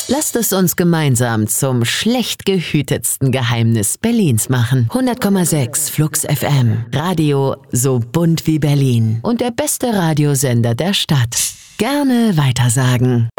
Lasst es uns gemeinsam zum schlecht gehütetsten Geheimnis Berlins machen. 100,6 Flux FM. Radio so bunt wie Berlin. Und der beste Radiosender der Stadt. Gerne weitersagen.